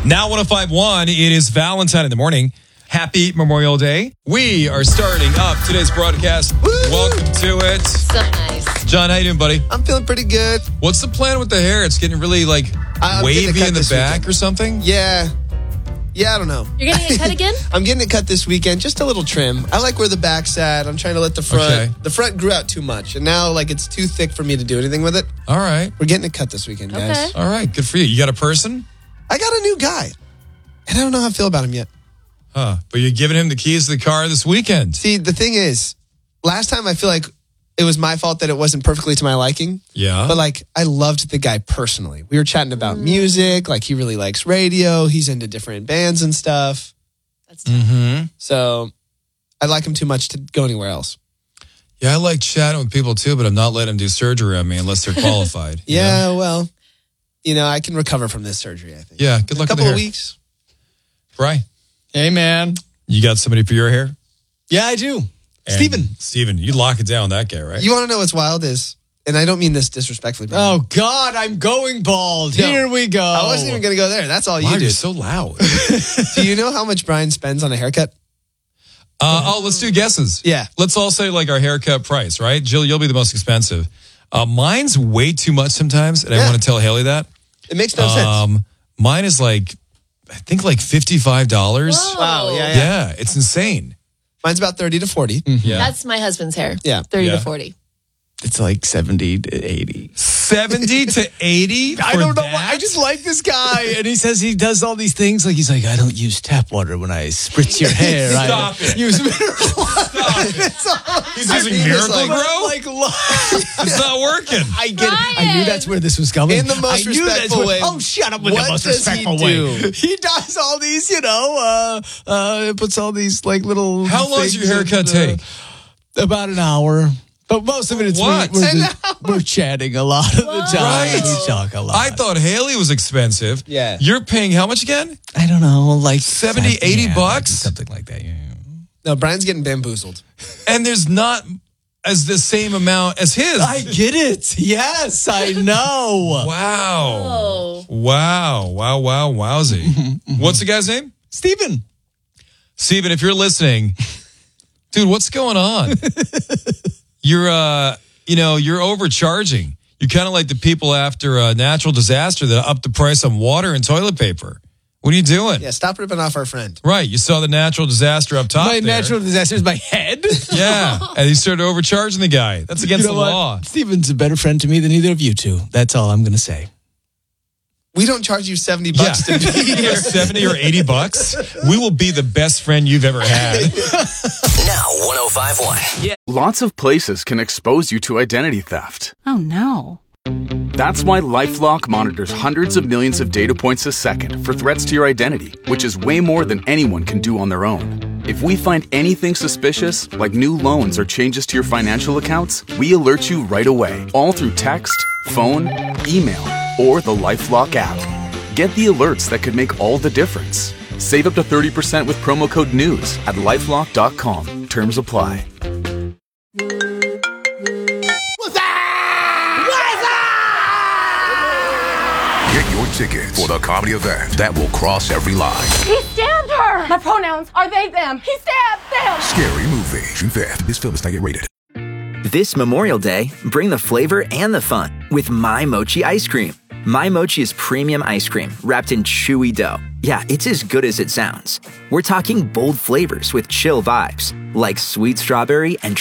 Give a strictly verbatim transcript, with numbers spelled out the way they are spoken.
Now one oh five point one, it is Valentine in the morning. Happy Memorial Day. We are starting up today's broadcast. Woo! Welcome to it. So nice. John, how you doing, buddy? I'm feeling pretty good. What's the plan with the hair? It's getting really, like, I'm getting it wavy cut in the this back weekend. or something? Yeah. Yeah, I don't know. You're getting it cut again? I'm getting it cut this weekend. Just a little trim. I like where the back's at. I'm trying to let the front. Okay. The front grew out too much. And now, like, it's too thick for me to do anything with it. All right. We're getting it cut this weekend, guys. Okay. All right. Good for you. You got a person? I got a new guy. And I don't know how I feel about him yet. Huh. But you're giving him the keys to the car this weekend. See, the thing is, last time I feel like it was my fault that it wasn't perfectly to my liking. Yeah. But, like, I loved the guy personally. We were chatting about music. Like, he really likes radio. He's into different bands and stuff. That's tough. Mm-hmm. So I like him too much to go anywhere else. Yeah, I like chatting with people, too, but I'm not letting them do surgery on me unless they're qualified. you Yeah, know? well, you know, I can recover from this surgery, I think. Yeah, good luck A with couple the of hair. weeks. Brian, Hey, man. you got somebody for your hair? Yeah, I do. And Steven. Steven, you lock it down, that guy, right? You want to know what's wild is, and I don't mean this disrespectfully, but Oh, God, I'm going bald. No. Here we go. I wasn't even going to go there. That's all Wow, you do. you're so loud. Do you know how much Brian spends on a haircut? Uh, oh, let's do guesses. Yeah. Let's all say like our haircut price, right? Jill, you'll be the most expensive. Uh, mine's way too much sometimes, and I Yeah. want to tell Haley that. It makes no sense. Um, mine is like, I think like fifty-five dollars. Whoa. Wow, yeah, yeah. Yeah, it's insane. Mine's about thirty to forty. Yeah. That's my husband's hair. Yeah. thirty Yeah. to forty. It's like seventy to eighty. seventy to eighty? I for don't know. that? Why. I just like this guy. And he says he does all these things. Like, he's like, I don't use tap water when I spritz your hair. Stop I it. use mineral water. Stop it. He's I using mean, it's Miracle like- Grow? Like, lo- It's not working. I get it. I knew that's where this was going. In the most I knew that's respectful where- way. Oh, shut up with What the most does he respectful do? way. He does all these, you know, uh, uh, puts all these like little. How long does your things haircut in, uh, take? About an hour. But most of it, it's What? we, we're, An just- we're chatting a lot of the time. Right. We talk a lot. I thought Haley was expensive. Yeah. You're paying how much again? I don't know, like seventy, eighty yeah, bucks? something like that. Yeah. No, Brian's getting bamboozled. And there's not as the same amount as his. I get it. Yes, I know. Wow. Oh. Wow. Wow. Wow. Wowzy. What's the guy's name? Steven. Steven, if you're listening, dude, what's going on? You're, uh, you know, you're overcharging. You're kind of like the people after a natural disaster that up the price on water and toilet paper. What are you doing? Yeah, stop ripping off our friend. Right. You saw the natural disaster up top My there. natural disaster is my head. Yeah. And you started overcharging the guy. That's against You know the what? law. Steven's a better friend to me than either of you two. That's all I'm going to say. We don't charge you seventy bucks to be here. seventy or eighty bucks. We will be the best friend you've ever had. Now one oh five point one. Yeah. Lots of places can expose you to identity theft. Oh no. That's why LifeLock monitors hundreds of millions of data points a second for threats to your identity, which is way more than anyone can do on their own. If we find anything suspicious, like new loans or changes to your financial accounts, we alert you right away, all through text, phone, email, or the LifeLock app. Get the alerts that could make all the difference. Save up to thirty percent with promo code NEWS at lifelock dot com. Terms apply. Get your tickets for the comedy event that will cross every line. He stabbed her. My pronouns are they, them. He stabbed them. Scary Movie. June fifth. This film is not yet rated. This Memorial Day, bring the flavor and the fun with My Mochi ice cream. My Mochi is premium ice cream wrapped in chewy dough. Yeah, it's as good as it sounds. We're talking bold flavors with chill vibes, like sweet strawberry and